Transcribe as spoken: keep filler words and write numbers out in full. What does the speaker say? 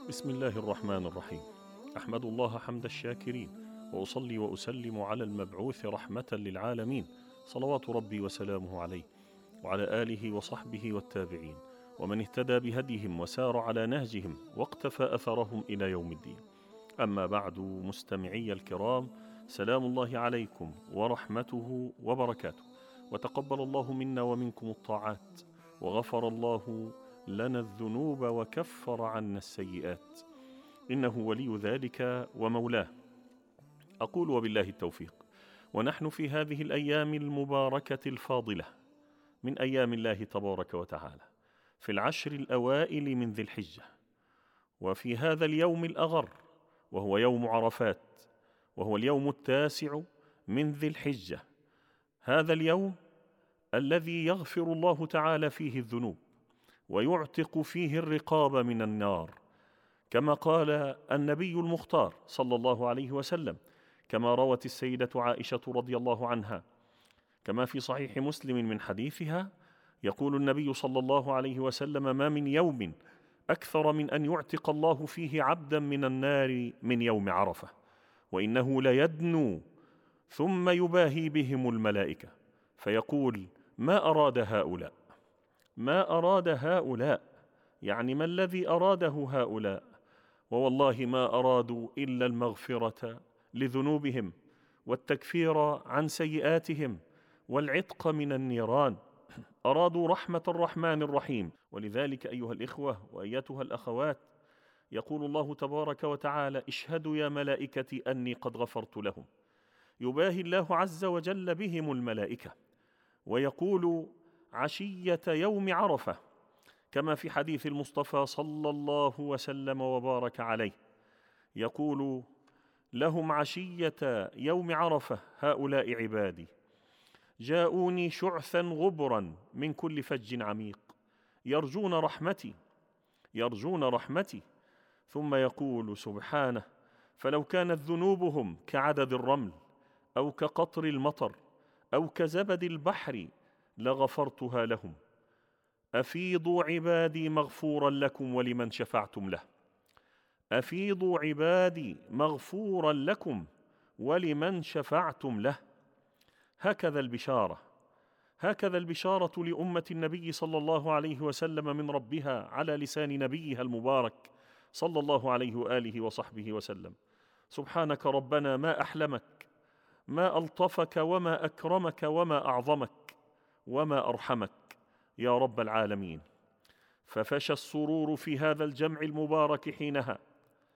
بسم الله الرحمن الرحيم. أحمد الله حمد الشاكرين، وأصلي وأسلم على المبعوث رحمة للعالمين، صلوات ربي وسلامه عليه وعلى آله وصحبه والتابعين ومن اهتدى بهديهم وسار على نهجهم واقتفى أثرهم إلى يوم الدين. أما بعد، مستمعي الكرام، سلام الله عليكم ورحمته وبركاته، وتقبل الله منا ومنكم الطاعات، وغفر الله لنا الذنوب وكفر عنا السيئات، إنه ولي ذلك ومولاه. أقول وبالله التوفيق. ونحن في هذه الأيام المباركة الفاضلة من أيام الله تبارك وتعالى، في العشر الأوائل من ذي الحجة، وفي هذا اليوم الأغر وهو يوم عرفات، وهو اليوم التاسع من ذي الحجة، هذا اليوم الذي يغفر الله تعالى فيه الذنوب ويعتق فيه الرقاب من النار، كما قال النبي المختار صلى الله عليه وسلم، كما روت السيدة عائشة رضي الله عنها، كما في صحيح مسلم من حديثها، يقول النبي صلى الله عليه وسلم: ما من يوم أكثر من أن يعتق الله فيه عبدا من النار من يوم عرفة، وإنه ليدنو ثم يباهي بهم الملائكة فيقول: ما أراد هؤلاء؟ ما أراد هؤلاء؟ يعني ما الذي أراده هؤلاء؟ ووالله ما أرادوا إلا المغفرة لذنوبهم والتكفير عن سيئاتهم والعتق من النيران، أرادوا رحمة الرحمن الرحيم. ولذلك أيها الإخوة وأيتها الأخوات، يقول الله تبارك وتعالى: اشهدوا يا ملائكتي أني قد غفرت لهم. يباهي الله عز وجل بهم الملائكة، ويقول عشية يوم عرفة كما في حديث المصطفى صلى الله وسلم وبارك عليه، يقول لهم عشية يوم عرفة: هؤلاء عبادي جاءوني شعثا غبرا من كل فج عميق، يرجون رحمتي يرجون رحمتي ثم يقول سبحانه: فلو كانت ذنوبهم كعدد الرمل أو كقطر المطر أو كزبد البحر لغفرتها لهم. أفيضوا عبادي مغفورا لكم ولمن شفعتم له. أفيضوا عبادي مغفورا لكم ولمن شفعتم له. هكذا البشارة هكذا البشارة لأمة النبي صلى الله عليه وسلم من ربها على لسان نبيها المبارك صلى الله عليه وآله وصحبه وسلم. سبحانك ربنا ما أحلمك، ما ألطفك وما أكرمك وما أعظمك وما أرحمك يا رب العالمين. ففشى السرور في هذا الجمع المبارك حينها،